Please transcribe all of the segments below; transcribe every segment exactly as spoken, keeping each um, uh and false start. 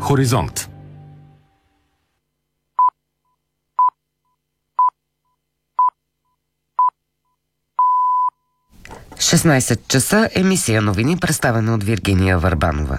Хоризонт. шестнайсет часа, емисия новини, представена от Виргиния Върбанова.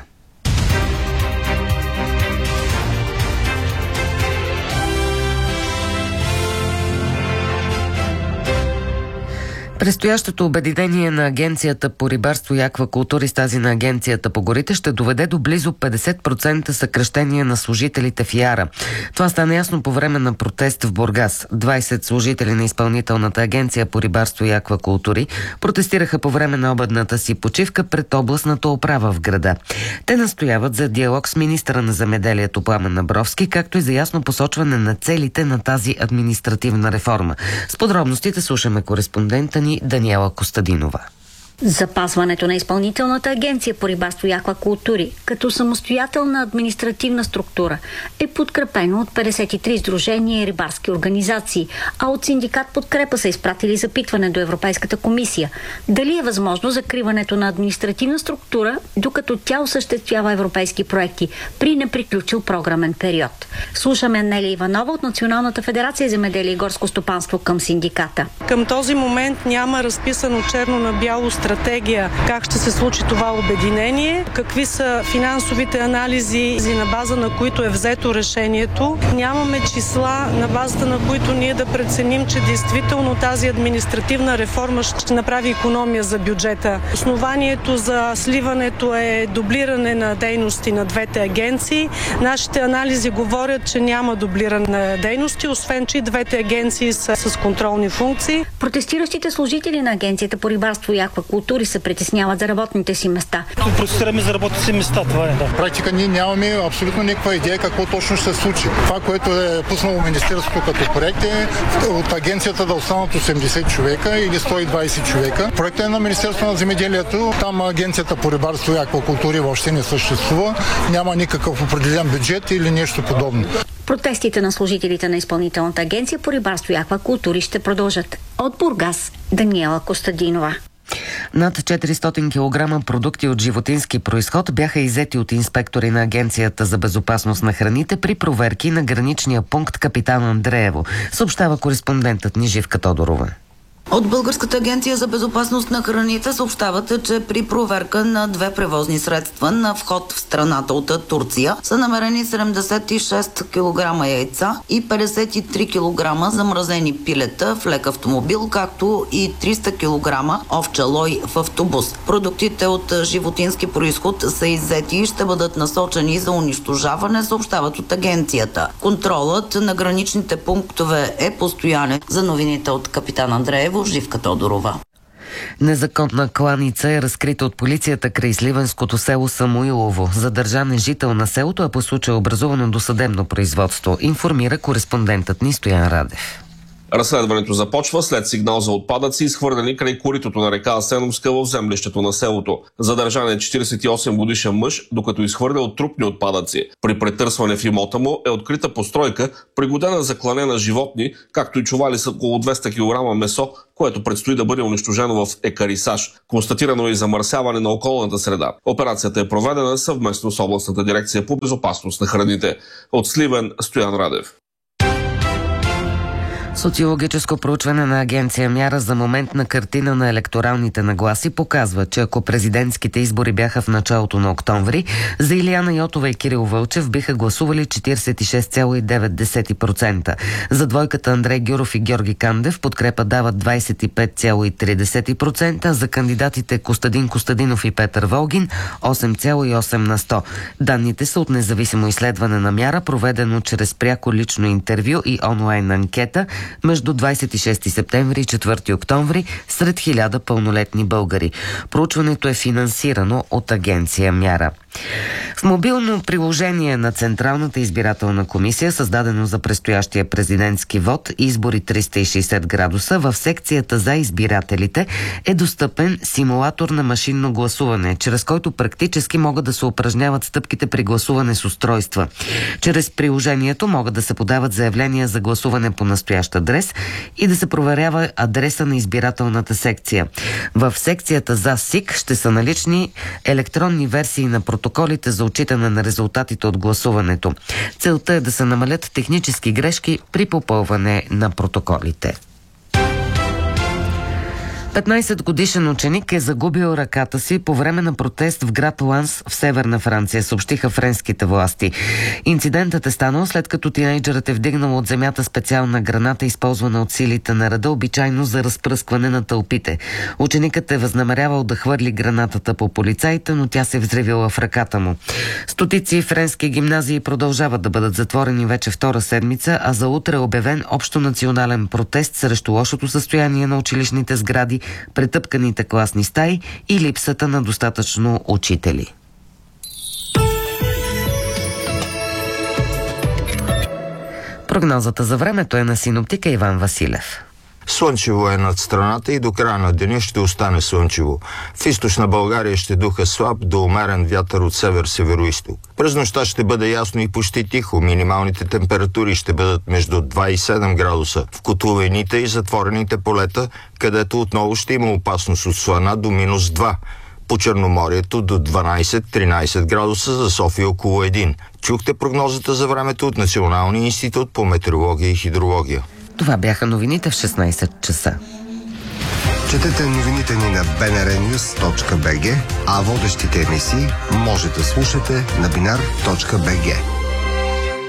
Предстоящото обединение на Агенцията по рибарство и аквакултури с тази на Агенцията по горите ще доведе до близо петдесет процента съкращение на служителите в ЯРА. Това стана ясно по време на протест в Бургас. двайсет служители на Изпълнителната агенция по рибарство и аквакултури протестираха по време на обедната си почивка пред областната управа в града. Те настояват за диалог с министъра на земеделието Пламен Абровски, както и за ясно посочване на целите на тази административна реформа. С подробностите слушаме кореспондента ни Даниела Костадинова. Запазването на Изпълнителната агенция по рибарство и аквакултури като самостоятелна административна структура е подкрепено от петдесет и три сдружения и рибарски организации, а от синдикат Подкрепа са изпратили запитване до Европейската комисия. Дали е възможно закриването на административна структура, докато тя осъществява европейски проекти при неприключил програмен период? Слушаме Нели Иванова от Националната федерация земеделие и горско стопанство към синдиката. Към този момент няма разписано черно на бяло стратегия как ще се случи това обединение, какви са финансовите анализи, на база на които е взето решението. Нямаме числа, на базата на които ние да преценим, че действително тази административна реформа ще направи икономия за бюджета. Основанието за сливането е дублиране на дейности на двете агенции. Нашите анализи говорят, че няма дублиране на дейности, освен че и двете агенции са с контролни функции. Протестиращите служители на Агенцията по рибарство и аквакултури се притесняват за работните си места. Протестираме за работните си места, това е. Да. В практика ние нямаме абсолютно никаква идея какво точно ще се случи. Това, което е пуснало Министерството като проект, е от агенцията да останат осемдесет човека или сто и двайсет човека. Проектът е на Министерството на земеделието. Там Агенцията по рибарство и аквакултури въобще не съществува. Няма никакъв определен бюджет или нещо подобно. Протестите на служителите на Изпълнителната агенция по рибарство и аквакултури ще продължат. От Бургас, Даниела Костадинова. Над четиристотин килограма продукти от животински произход бяха иззети от инспектори на Агенцията за безопасност на храните при проверки на граничния пункт Капитан Андреево, съобщава кореспондентът ни Живка Тодорова. От Българската агенция за безопасност на храните съобщават, че при проверка на две превозни средства на вход в страната от Турция са намерени седемдесет и шест килограма яйца и петдесет и три килограма замразени пилета в лек автомобил, както и триста килограма овча лой в автобус. Продуктите от животински произход са иззети и ще бъдат насочени за унищожаване, съобщават от агенцията. Контролът на граничните пунктове е постоянен. За новините от Капитан Андреево, Живка Тодорова. Незаконна кланица е разкрита от полицията край сливенското село Самуилово. Задържан е жител на селото, а по случай е образувано досъдебно производство, информира кореспондентът ни Стоян Радев. Разследването започва след сигнал за отпадъци, изхвърлени край коритото на река Асеновска в землището на селото. Задържан е четиридесет и осем годишен мъж, докато изхвърлял трупни отпадъци. При претърсване в имота му е открита постройка, пригодена за клане на животни, както и чували с около двеста килограма месо, което предстои да бъде унищожено в екарисаж. Констатирано е и замърсяване на околната среда. Операцията е проведена съвместно с областната дирекция по безопасност на храните. От Сливен, Стоян Радев. Социологическо проучване на агенция Мяра за моментна картина на електоралните нагласи показва, че ако президентските избори бяха в началото на октомври, за Илияна Йотова и Кирил Вълчев биха гласували четиридесет и шест цяло и девет процента. За двойката Андрей Гюров и Георги Кандев подкрепа дават двайсет и пет цяло и три процента, за кандидатите Костадин Костадинов и Петър Волгин осем цяло и осем на сто. Данните са от независимо изследване на Мяра, проведено чрез пряко лично интервю и онлайн анкета между двайсет и шести септември и четвърти октомври сред хиляда пълнолетни българи. Проучването е финансирано от агенция Мяра. В мобилно приложение на Централната избирателна комисия, създадено за предстоящия президентски вод избори триста и шейсет градуса, в секцията за избирателите е достъпен симулатор на машинно гласуване, чрез който практически могат да се упражняват стъпките при гласуване с устройства. Чрез приложението могат да се подават заявления за гласуване по настоящ адрес и да се проверява адреса на избирателната секция. В секцията за СИК ще са налични електронни версии на протоколите за за отчитане на резултатите от гласуването. Целта е да се намалят технически грешки при попълване на протоколите. петнайсет годишен ученик е загубил ръката си по време на протест в град Ланс в северна Франция, съобщиха френските власти. Инцидентът е станал след като тинейджърът е вдигнал от земята специална граната, използвана от силите на реда, обичайно за разпръскване на тълпите. Ученикът е възнамерявал да хвърли гранатата по полицаите, но тя се взривила в ръката му. Стотици френски гимназии продължават да бъдат затворени вече втора седмица, а за утре е обявен общонационален протест срещу лошото състояние на училищните сгради, претъпканите класни стаи и липсата на достатъчно учители. Прогнозата за времето е на синоптика Иван Василев. Слънчево е над страната и до края на деня ще остане слънчево. В източна България ще духа слаб до умерен вятър от север-североизток. През нощта ще бъде ясно и почти тихо. Минималните температури ще бъдат между два и седем градуса в котловините и затворените полета, където отново ще има опасност от слана до минус два. По Черноморието до дванайсет-тринайсет градуса, за София около един. Чухте прогнозата за времето от Националния институт по метеорология и хидрология. Това бяха новините в шестнайсет часа. Четете новините ни на би ен ар нюз точка би джи, а водещите емисии може да слушате на бинар точка би джи.